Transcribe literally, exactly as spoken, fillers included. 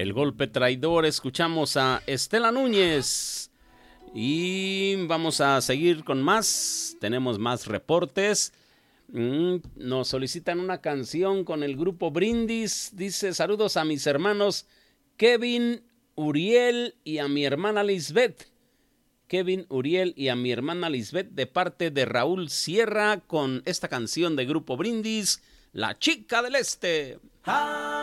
El golpe traidor. Escuchamos a Estela Núñez. Y vamos a seguir con más. Tenemos más reportes. Mm, nos solicitan una canción con el grupo Brindis. Dice: saludos a mis hermanos Kevin, Uriel y a mi hermana Lisbeth. Kevin, Uriel y a mi hermana Lisbeth, de parte de Raúl Sierra, con esta canción de grupo Brindis, La Chica del Este.